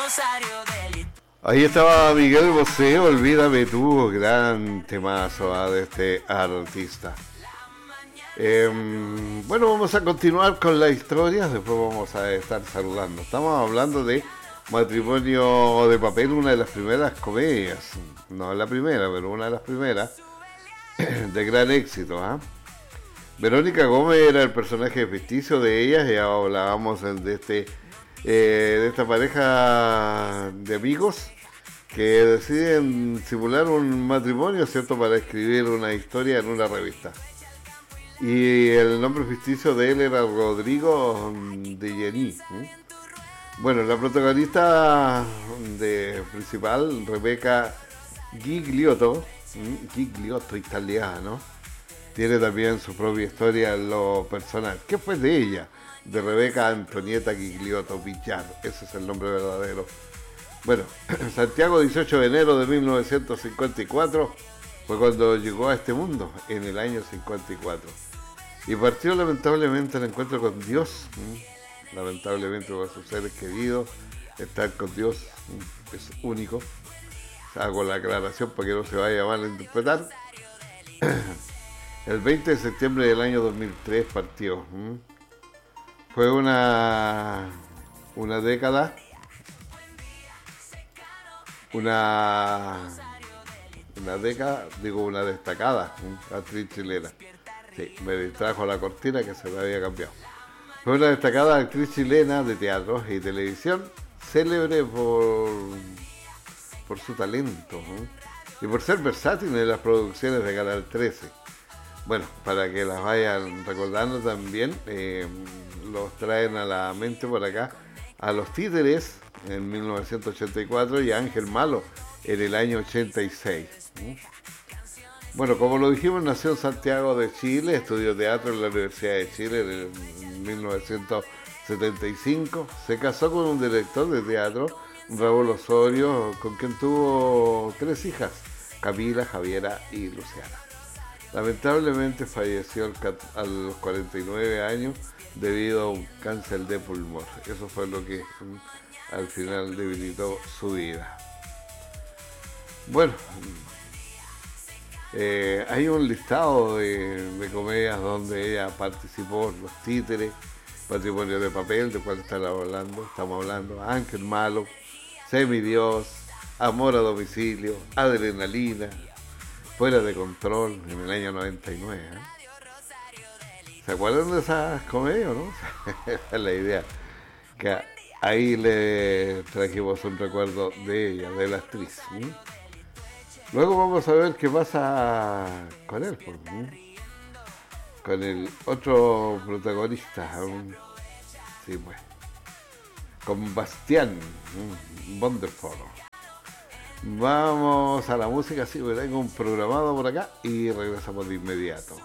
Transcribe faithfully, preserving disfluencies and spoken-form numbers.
Ahí estaba Miguel Bosé, Olvídame tú, gran temazo ¿eh? de este artista. Eh, bueno, vamos a continuar con la historia, después vamos a estar saludando. Estamos hablando de Matrimonio de Papel, una de las primeras comedias, no la primera, pero una de las primeras, de gran éxito. ¿eh? Verónica Gómez era el personaje ficticio de ellas, ya hablábamos de, este, eh, de esta pareja de amigos que deciden simular un matrimonio, ¿cierto?, para escribir una historia en una revista. Y el nombre ficticio de él era Rodrigo de Jenny. ¿eh? Bueno, la protagonista de principal, Rebeca Gigliotto, ¿eh? Gigliotto italiano, tiene también su propia historia en lo personal. ¿Qué fue de ella? De Rebeca Antonieta Gigliotto Villar, ese es el nombre verdadero. Bueno, Santiago, dieciocho de enero de mil novecientos cincuenta y cuatro, fue cuando llegó a este mundo, en el año cincuenta y cuatro. Y partió lamentablemente al encuentro con Dios, ¿eh? lamentablemente con sus seres queridos, estar con Dios ¿eh? es único. Hago la aclaración para que no se vaya mal a interpretar. El veinte de septiembre del año dos mil tres partió. ¿eh? Fue una, una década, una, una década, digo una destacada ¿eh? actriz chilena. Sí, me distrajo la cortina que se me había cambiado. Fue una destacada actriz chilena de teatro y televisión, célebre por, por su talento ¿eh? y por ser versátil en las producciones de Canal trece. Bueno, para que las vayan recordando también, eh, los traen a la mente por acá a Los Títeres en mil novecientos ochenta y cuatro y a Ángel Malo en el año ochenta y seis. ¿eh? Bueno, como lo dijimos, nació en Santiago de Chile, estudió teatro en la Universidad de Chile en mil novecientos setenta y cinco, se casó con un director de teatro, Raúl Osorio, con quien tuvo tres hijas, Camila, Javiera y Luciana. Lamentablemente falleció a los cuarenta y nueve años debido a un cáncer de pulmón. Eso fue lo que al final debilitó su vida. Bueno, Eh, hay un listado de, de comedias donde ella participó, Los Títeres, Matrimonio de Papel, de cuál están hablando, estamos hablando, Ángel Malo, Semidios, Amor a Domicilio, Adrenalina, Fuera de Control, en el año noventa y nueve. ¿eh? ¿Se acuerdan de esas comedias, no? Esa es la idea, que ahí le trajimos un recuerdo de ella, de la actriz. ¿sí? Luego vamos a ver qué pasa con él, ¿eh? con el otro protagonista, ¿eh? sí, pues, con Bastián ¿eh? Wonderful. Vamos a la música, sí, tengo un programado por acá y regresamos de inmediato.